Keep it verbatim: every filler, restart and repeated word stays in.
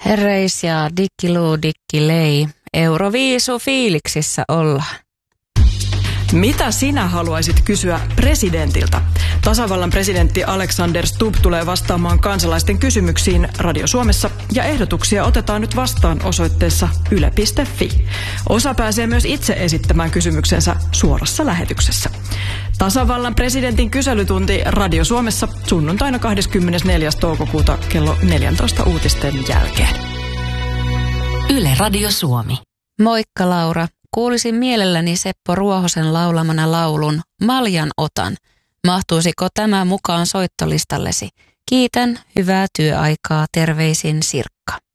Herreis ja dikkiluu dikkilei, Euroviisu fiiliksissä ollaan. Mitä sinä haluaisit kysyä presidentiltä? Tasavallan presidentti Alexander Stubb tulee vastaamaan kansalaisten kysymyksiin Radio Suomessa ja ehdotuksia otetaan nyt vastaan osoitteessa yle piste fi. Osa pääsee myös itse esittämään kysymyksensä suorassa lähetyksessä. Tasavallan presidentin kyselytunti Radio Suomessa sunnuntaina kahdeskymmenesneljäs toukokuuta kello neljätoista uutisten jälkeen. Yle Radio Suomi. Moikka Laura. Kuulisin mielelläni Seppo Ruohosen laulamana laulun Maljan otan. Mahtuisiko tämä mukaan soittolistallesi? Kiitän, hyvää työaikaa, terveisin Sirkka.